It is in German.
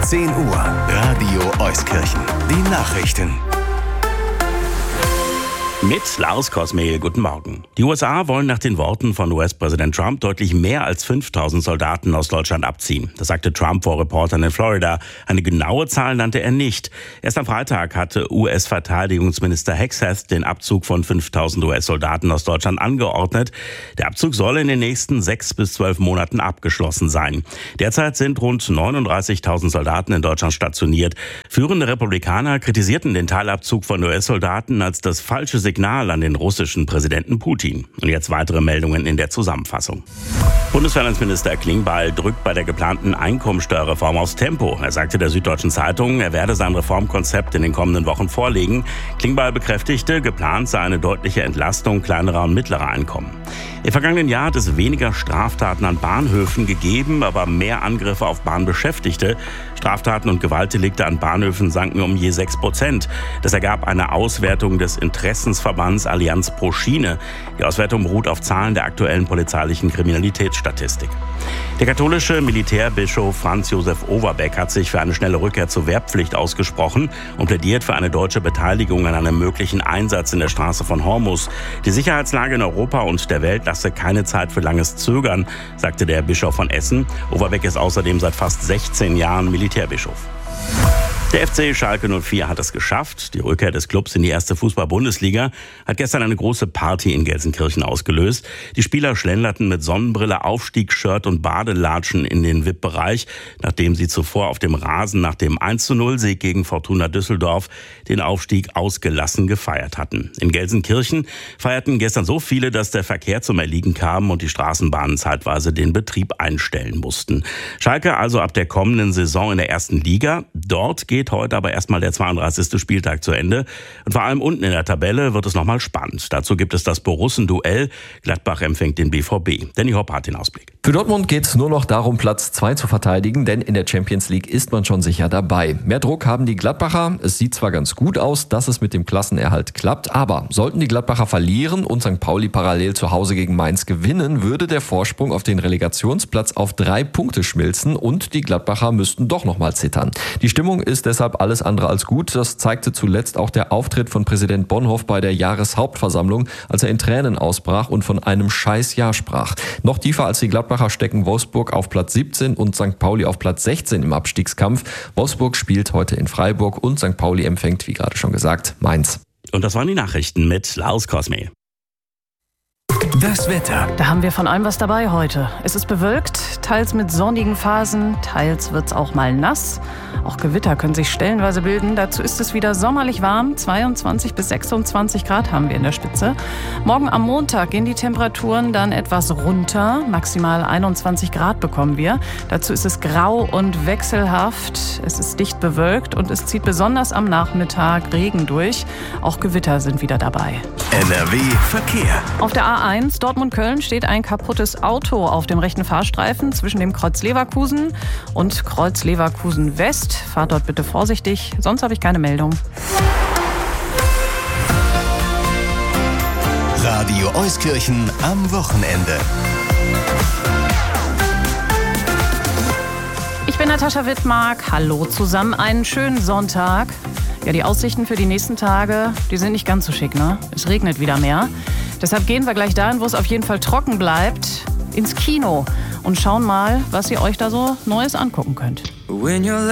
10 Uhr, Radio Euskirchen. Die Nachrichten. Mit Lars Kosmehl, guten Morgen. Die USA wollen nach den Worten von US-Präsident Trump deutlich mehr als 5.000 Soldaten aus Deutschland abziehen. Das sagte Trump vor Reportern in Florida. Eine genaue Zahl nannte er nicht. Erst am Freitag hatte US-Verteidigungsminister Hegseth den Abzug von 5.000 US-Soldaten aus Deutschland angeordnet. Der Abzug soll in den nächsten 6 bis 12 Monaten abgeschlossen sein. Derzeit sind rund 39.000 Soldaten in Deutschland stationiert. Führende Republikaner kritisierten den Teilabzug von US-Soldaten als das falsche Signal an den russischen Präsidenten Putin. Und jetzt weitere Meldungen in der Zusammenfassung. Bundesfinanzminister Klingbeil drückt bei der geplanten Einkommensteuerreform aufs Tempo. Er sagte der Süddeutschen Zeitung, er werde sein Reformkonzept in den kommenden Wochen vorlegen. Klingbeil bekräftigte, geplant sei eine deutliche Entlastung kleinerer und mittlerer Einkommen. Im vergangenen Jahr hat es weniger Straftaten an Bahnhöfen gegeben, aber mehr Angriffe auf Bahnbeschäftigte. Straftaten und Gewaltdelikte an Bahnhöfen sanken um je 6%. Das ergab eine Auswertung des Interessensverbands Allianz pro Schiene. Die Auswertung beruht auf Zahlen der aktuellen polizeilichen Kriminalitätsstatistik. Der katholische Militärbischof Franz Josef Overbeck hat sich für eine schnelle Rückkehr zur Wehrpflicht ausgesprochen und plädiert für eine deutsche Beteiligung an einem möglichen Einsatz in der Straße von Hormuz. Die Sicherheitslage in Europa und der Welt lasse keine Zeit für langes Zögern, sagte der Bischof von Essen. Overbeck ist außerdem seit fast 16 Jahren Militärbischof. Der FC Schalke 04 hat es geschafft. Die Rückkehr des Clubs in die erste Fußball-Bundesliga hat gestern eine große Party in Gelsenkirchen ausgelöst. Die Spieler schlenderten mit Sonnenbrille, Aufstiegsshirt und Badelatschen in den VIP-Bereich, nachdem sie zuvor auf dem Rasen nach dem 1:0-Sieg gegen Fortuna Düsseldorf den Aufstieg ausgelassen gefeiert hatten. In Gelsenkirchen feierten gestern so viele, dass der Verkehr zum Erliegen kam und die Straßenbahnen zeitweise den Betrieb einstellen mussten. Schalke also ab der kommenden Saison in der ersten Liga. Dort geht heute aber erstmal der 32. Spieltag zu Ende. Und vor allem unten in der Tabelle wird es nochmal spannend. Dazu gibt es das Borussen-Duell. Gladbach empfängt den BVB. Danny Hopp hat den Ausblick. Für Dortmund geht es nur noch darum, Platz 2 zu verteidigen, denn in der Champions League ist man schon sicher dabei. Mehr Druck haben die Gladbacher. Es sieht zwar ganz gut aus, dass es mit dem Klassenerhalt klappt, aber sollten die Gladbacher verlieren und St. Pauli parallel zu Hause gegen Mainz gewinnen, würde der Vorsprung auf den Relegationsplatz auf 3 Punkte schmilzen und die Gladbacher müssten doch nochmal zittern. Die Stimmung ist deshalb alles andere als gut. Das zeigte zuletzt auch der Auftritt von Präsident Bonhoff bei der Jahreshauptversammlung, als er in Tränen ausbrach und von einem Scheißjahr sprach. Noch tiefer als die Gladbacher stecken Wolfsburg auf Platz 17 und St. Pauli auf Platz 16 im Abstiegskampf. Wolfsburg spielt heute in Freiburg und St. Pauli empfängt, wie gerade schon gesagt, Mainz. Und das waren die Nachrichten mit Lars Kosmehl. Das Wetter. Da haben wir von allem was dabei heute. Es ist bewölkt, teils mit sonnigen Phasen, teils wird es auch mal nass. Auch Gewitter können sich stellenweise bilden. Dazu ist es wieder sommerlich warm. 22 bis 26 Grad haben wir in der Spitze. Morgen am Montag gehen die Temperaturen dann etwas runter. Maximal 21 Grad bekommen wir. Dazu ist es grau und wechselhaft. Es ist dicht bewölkt und es zieht besonders am Nachmittag Regen durch. Auch Gewitter sind wieder dabei. NRW Verkehr. Auf der A1 Dortmund-Köln steht ein kaputtes Auto auf dem rechten Fahrstreifen zwischen dem Kreuz Leverkusen und Kreuz Leverkusen West. Fahrt dort bitte vorsichtig, sonst habe ich keine Meldung. Radio Euskirchen am Wochenende. Ich bin Natascha Wittmark. Hallo zusammen, einen schönen Sonntag. Ja, die Aussichten für die nächsten Tage, die sind nicht ganz so schick, ne? Es regnet wieder mehr. Deshalb gehen wir gleich dahin, wo es auf jeden Fall trocken bleibt, ins Kino und schauen mal, was ihr euch da so Neues angucken könnt.